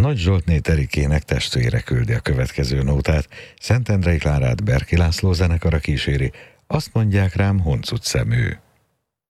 Nagy Zsoltné Terikének testvére küldi a következő nótát. Szentendrei Klárát Berki László zenekara kíséri. Azt mondják rám, huncut szemű.